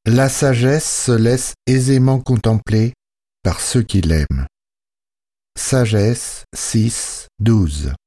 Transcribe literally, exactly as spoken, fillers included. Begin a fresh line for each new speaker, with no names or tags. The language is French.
La sagesse se laisse aisément contempler par ceux qui l'aiment. Sagesse six, douze.